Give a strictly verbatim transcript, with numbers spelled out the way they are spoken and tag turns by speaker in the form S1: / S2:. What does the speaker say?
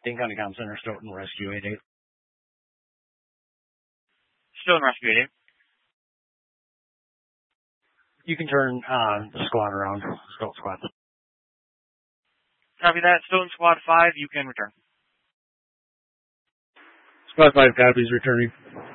S1: Dane County Comm Center, Stoughton Rescue eight eight.
S2: Stoughton Rescue eight eight.
S1: You can turn uh, the squad around, Stoughton Squad.
S2: Copy that. Stoughton Squad five, you can return.
S1: Squad five copies, returning.